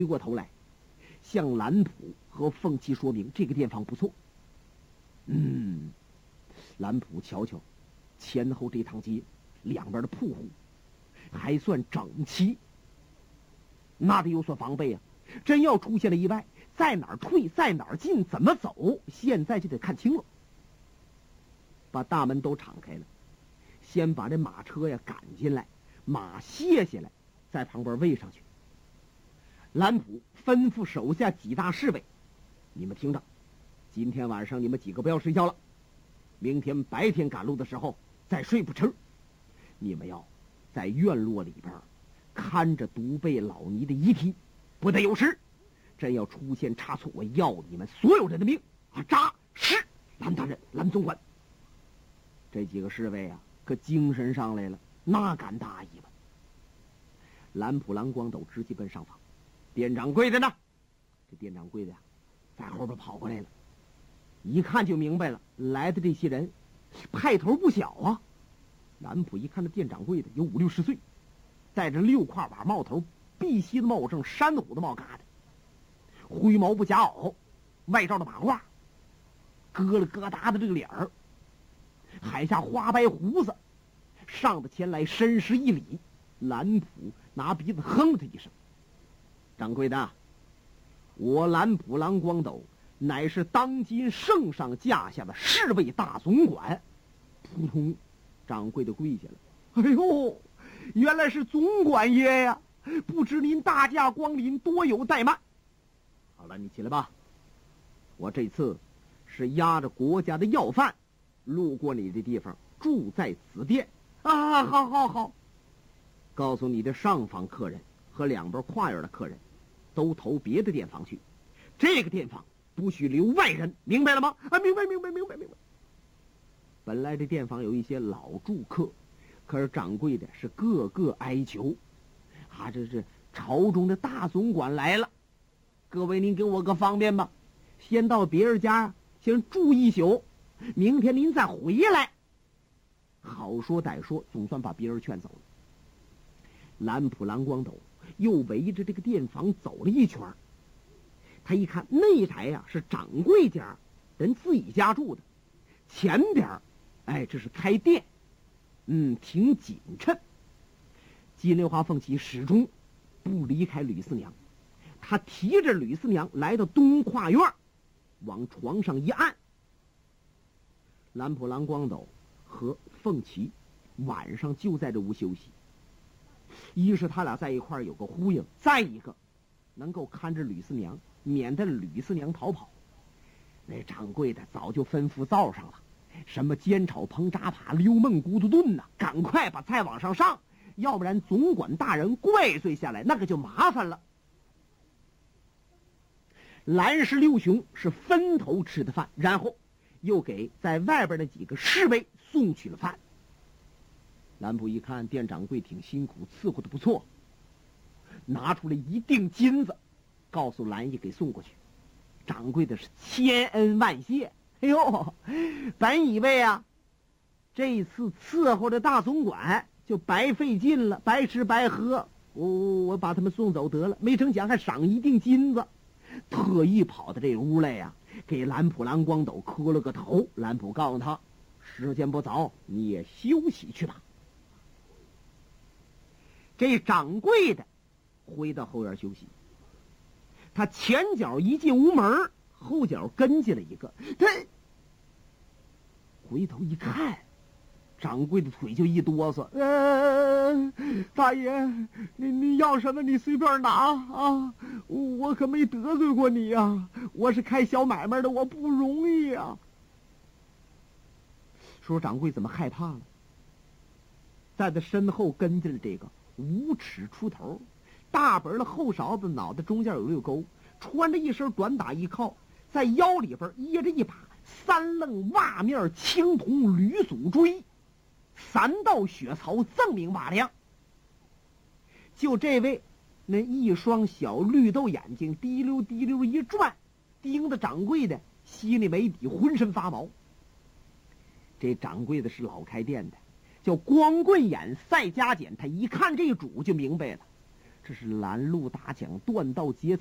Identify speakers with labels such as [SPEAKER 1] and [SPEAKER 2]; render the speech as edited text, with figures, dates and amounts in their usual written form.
[SPEAKER 1] 回过头来向蓝普和凤七说明这个店房不错。蓝普瞧瞧前后这趟街两边的铺户还算整齐，那得有所防备啊！真要出现了意外，在哪儿退，在哪儿进，怎么走，现在就得看清了。把大门都敞开了，先把这马车呀赶进来，马卸下来，在旁边喂上去。蓝普吩咐手下几大侍卫：“你们听着，今天晚上你们几个不要睡觉了，明天白天赶路的时候再睡不成。你们要在院落里边看着独背老尼的遗体，不得有失。真要出现差错，我要你们所有人的命！”扎是蓝大人，蓝总管。这几个侍卫啊，可精神上来了，哪敢大意吧？蓝普蓝光斗直接奔上房。店掌柜的呢？这店掌柜的呀，在后边跑过来了，一看就明白了，来的这些人派头不小啊。蓝普一看这店掌柜的有50、60岁，戴着6挎瓦帽头，碧溪的帽正，山虎的帽疙瘩，灰毛布夹袄，外罩的马褂，疙了疙瘩的这个脸儿，海下花白胡子，上得前来深施一礼。蓝普拿鼻子哼了他一声：“掌柜的，我蓝普蓝光斗乃是当今圣上驾下的侍卫大总管。”扑通，掌柜的跪下了：“哎呦，原来是总管爷呀！不知您大驾光临，多有怠慢。好了，你起来吧。我这次是押着国家的要犯，路过你的地方，住在此店啊。好。告诉你的上房客人和两边跨院的客人，都投别的店房去。这个店房不许留外人，明白了吗？明白。本来这店房有一些老住客，可是掌柜的是个个哀求。这是朝中的大总管来了，各位您给我个方便吧，先到别人家先住一宿，明天您再回来。好说歹说，总算把别人劝走了。蓝普蓝光斗又围着这个店房走了一圈，他一看内宅呀是掌柜家人自己家住的，前边这是开店，挺谨慎。金莲花凤琪始终不离开吕四娘，他提着吕四娘来到东跨院，往床上一按。蓝普蓝光斗和凤琪晚上就在这屋休息，一是他俩在一块儿有个呼应，再一个能够看着吕四娘，免得吕四娘逃跑。那掌柜的早就吩咐灶上了，什么煎炒烹炸扒溜焖咕嘟炖呐，赶快把菜往上上，要不然总管大人怪罪下来，那个就麻烦了。蓝氏六雄是分头吃的饭，然后又给在外边的几个侍卫送去了饭。蓝普一看店掌柜挺辛苦，伺候的不错，拿出了一锭金子，告诉蓝姨给送过去。掌柜的是千恩万谢。哎呦，本以为啊，这次伺候的大总管就白费劲了，白吃白喝，我把他们送走得了，没成想还赏一锭金子，特意跑到这屋来呀，给蓝普蓝光斗磕了个头。蓝普告诉他，时间不早，你也休息去吧。这掌柜的回到后院休息，他前脚一进屋门，后脚跟进了一个，他回头一看，掌柜的腿就一哆嗦。大爷，你要什么你随便拿啊，我可没得罪过你啊，我是开小买卖的，我不容易啊。说掌柜怎么害怕了，在他身后跟进了这个5尺出头，大本的后勺子，脑袋中间有6沟，穿着一身短打衣靠，在腰里边掖着一把3棱袜面青铜铝祖锥，3道血槽锃明瓦亮。就这位，那一双小绿豆眼睛滴溜滴溜一转，盯着掌柜的心里没底，浑身发毛。这掌柜的是老开店的，叫光棍眼赛加减，他一看这主就明白了， 这是拦路打抢、断道截